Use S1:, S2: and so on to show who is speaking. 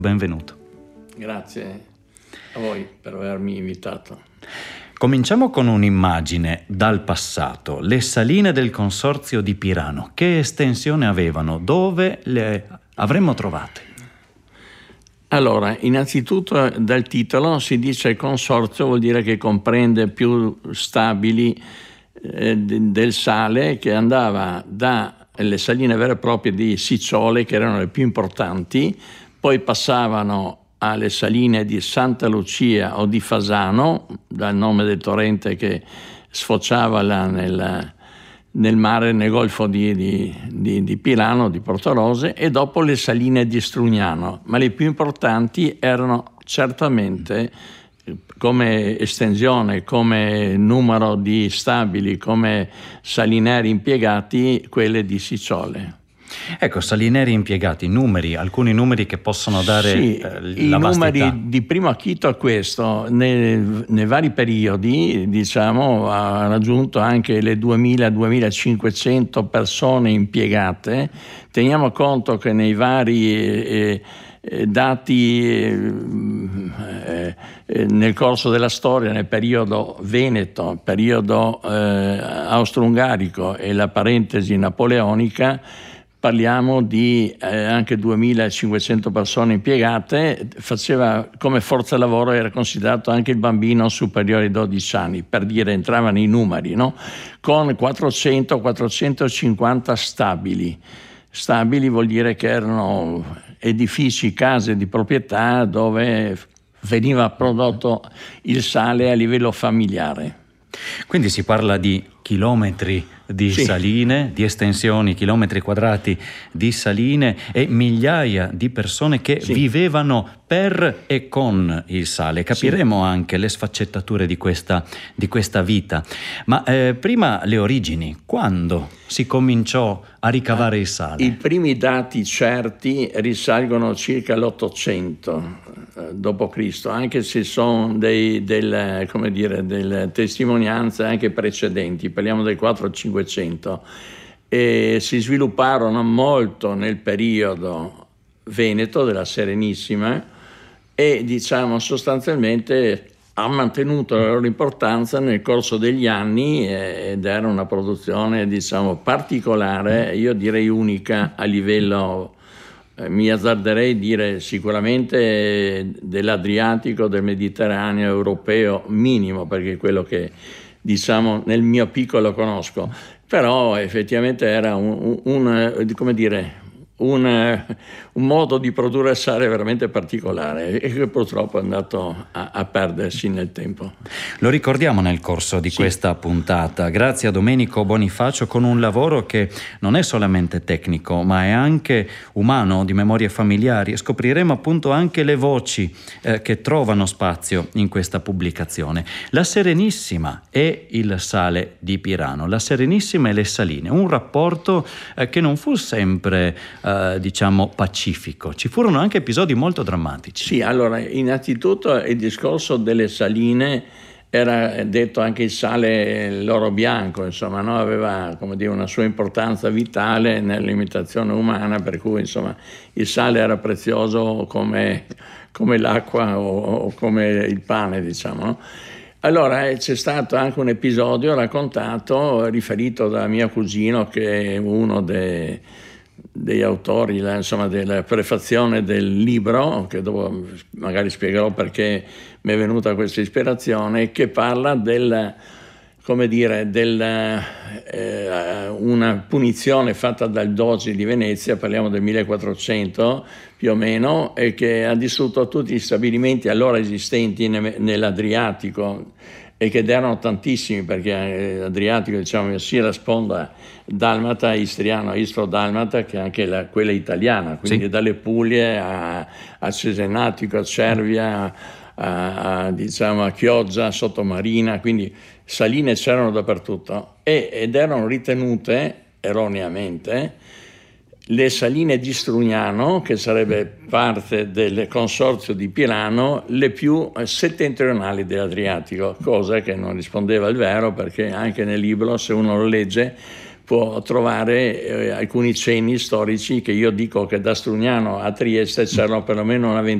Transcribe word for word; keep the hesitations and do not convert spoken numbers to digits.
S1: Benvenuto.
S2: Grazie a voi per avermi invitato.
S1: Cominciamo con un'immagine dal passato. Le saline del Consorzio di Pirano, che estensione avevano? Dove le avremmo trovate?
S2: Allora, innanzitutto dal titolo si dice consorzio, vuol dire che comprende più stabili eh, del sale, che andava dalle saline vere e proprie di Sicciole, che erano le più importanti, poi passavano alle saline di Santa Lucia o di Fasano, dal nome del torrente che sfociava là nel, nel mare, nel golfo di, di, di, di Pirano, di Portorose, e dopo le saline di Strugnano. Ma le più importanti erano certamente, come estensione, come numero di stabili, come salineri impiegati, quelle di Sicciole.
S1: Ecco, salineri impiegati, numeri, alcuni numeri che possono dare
S2: sì,
S1: eh,
S2: i
S1: la
S2: numeri
S1: vastità.
S2: di primo acchito a questo, nei, nei vari periodi, diciamo, ha raggiunto anche le duemila-duemilacinquecento persone impiegate. Teniamo conto che nei vari eh, eh, dati eh, eh, nel corso della storia, nel periodo veneto, periodo eh, austro-ungarico e la parentesi napoleonica, parliamo di eh, anche duemilacinquecento persone impiegate. Faceva come forza lavoro, era considerato anche il bambino superiore ai dodici anni, per dire, entravano i numeri, no? Con quattrocento quattrocentocinquanta stabili. Stabili vuol dire che erano edifici, case di proprietà dove veniva prodotto il sale a livello familiare.
S1: Quindi si parla di chilometri di
S2: sì.
S1: saline, di estensioni, chilometri quadrati di saline e migliaia di persone che sì. vivevano per e con il sale. Capiremo sì. anche le sfaccettature di questa, di questa vita. Ma eh, prima le origini, quando si cominciò a ricavare il sale?
S2: I primi dati certi risalgono circa all'Ottocento dopo Cristo, anche se sono dei, del, come dire, delle testimonianze anche precedenti, parliamo del quattrocento-cinquecento, e si svilupparono molto nel periodo veneto della Serenissima e, diciamo, sostanzialmente ha mantenuto la loro importanza nel corso degli anni ed era una produzione, diciamo, particolare, io direi unica a livello, eh, mi azzarderei dire sicuramente dell'Adriatico, del Mediterraneo europeo minimo, perché è quello che, diciamo, nel mio piccolo conosco, però effettivamente era un, un, un come dire, Un, un modo di produrre sale veramente particolare e che purtroppo è andato a, a perdersi nel tempo.
S1: Lo ricordiamo nel corso di sì. questa puntata, grazie a Domenico Bonifacio, con un lavoro che non è solamente tecnico ma è anche umano, di memorie familiari, e scopriremo appunto anche le voci eh, che trovano spazio in questa pubblicazione. La Serenissima e il sale di Pirano, la Serenissima e le saline, un rapporto eh, che non fu sempre eh, diciamo pacifico, ci furono anche episodi molto drammatici.
S2: Sì, allora innanzitutto il discorso delle saline era detto anche il sale l'oro bianco, insomma, no? Aveva, come dire, una sua importanza vitale nell'alimentazione umana, per cui insomma il sale era prezioso come, come l'acqua o, o come il pane, diciamo, no? Allora eh, c'è stato anche un episodio raccontato, riferito da mio cugino, che è uno dei degli autori, la, insomma, della prefazione del libro, che dopo magari spiegherò perché mi è venuta questa ispirazione, che parla del, come dire, del, eh, una punizione fatta dal Doge di Venezia, parliamo del millequattrocento più o meno, e che ha distrutto tutti gli stabilimenti allora esistenti ne, nell'Adriatico, e che erano tantissimi, perché l'Adriatico, diciamo, sia la sponda dalmata, istriano, istro-dalmata, che anche la, quella italiana, quindi sì. dalle Puglie a, a Cesenatico, a Cervia, a, a, diciamo, a Chioggia, Sottomarina, quindi saline c'erano dappertutto, e, ed erano ritenute erroneamente le saline di Strugnano, che sarebbe parte del consorzio di Pirano, le più settentrionali dell'Adriatico, cosa che non rispondeva al vero, perché anche nel libro, se uno lo legge, può trovare eh, alcuni cenni storici che io dico che da Strugnano a Trieste c'erano perlomeno una ventina